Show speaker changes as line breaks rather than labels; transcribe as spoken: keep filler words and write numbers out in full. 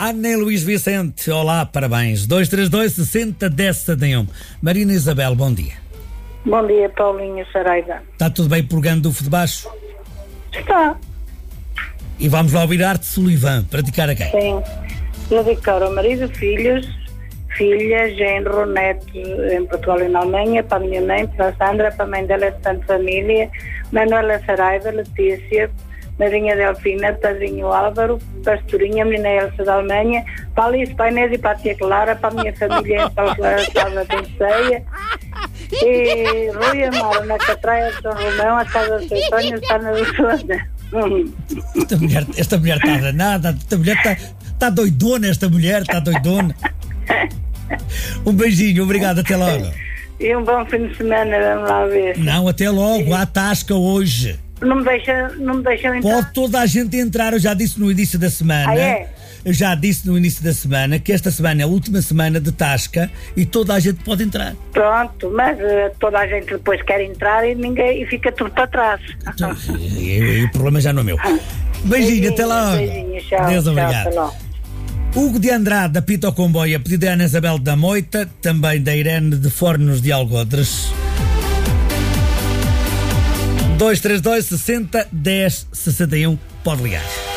Ana e Luís Vicente, olá, parabéns. dois três dois, sessenta, dez, setenta e um. Marina Isabel, bom dia.
Bom dia, Paulinho Saraiva.
Está tudo bem por Gandufo de Baixo?
Está.
E vamos lá ouvir a Arte Sullivan, praticar a quem?
Sim. Dedicar ao marido, filhos, filha, genro, netos em Portugal e na Alemanha, para a minha mãe, para a Sandra, para a mãe dela, de tanta família, Manuela Saraiva, Letícia, Madrinha Delfina, Padrinho Álvaro, Pastorinha, menina Elsa da Alemanha, para a Alice, para a Inês e para a tia Clara, para a minha família em Palclara, Casa de Ceia, e Rui Amaro, na Catraia de São Romão, a Casa de Seitonho, está na Luciana.
Esta mulher, esta mulher está danada, esta mulher está, está doidona, esta mulher está doidona. Um beijinho, obrigado, até logo.
E um bom fim de semana, vamos lá ver.
Não, até logo, há tasca hoje.
Não me deixam, não me deixam entrar.
Pode toda a gente entrar, eu já disse no início da semana.
Ah, é?
Eu já disse no início da semana que esta semana é a última semana de tasca e toda a gente pode entrar.
Pronto, mas uh, toda a gente depois quer entrar e ninguém e fica tudo para trás.
Então, e, e, o problema já não é meu. Beijinho, beijinho até logo.
Beijinho, tchau.
Deus,
tchau,
obrigado.
até logo.
Hugo de Andrade, da Pita ao Comboio, a pedido da Ana Isabel da Moita, também da Irene de Fornos de Algodres. dois três dois, sessenta, dez, sessenta e um, pode ligar.